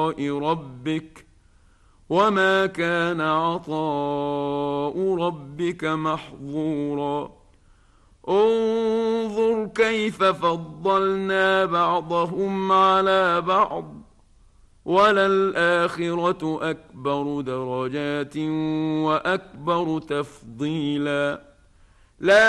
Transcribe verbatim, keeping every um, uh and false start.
ربك وما كان عطاء ربك محظورا انظر كيف فضلنا بعضهم على بعض وللآخرة أكبر درجات وأكبر تفضيلا لا